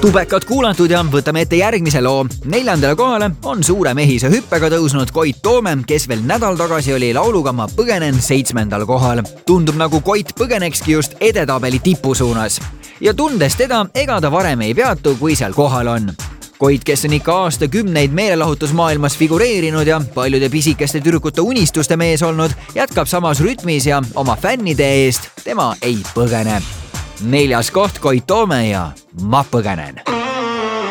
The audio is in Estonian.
Tubekat kuulatud ja võtame ette järgmise loo. 4. kohale on suure mehise hüppega tõusnud Koit Toome, kes veel nädal tagasi oli lauluga Ma põgenen 7. kohal. Tundub nagu Koit põgenekski just edetabeli tipu suunas. Ja tundes teda, ega ta varem ei peatu, kui seal kohal on. Koit, kes on ikka aastakümneid meelelahutusmaailmas figureerinud ja paljude pisikeste tüdrukute unistuste mees olnud, jätkab samas rütmis ja oma fännide eest tema ei põgene. 4. koht Koit Toome ja Ma põgenen.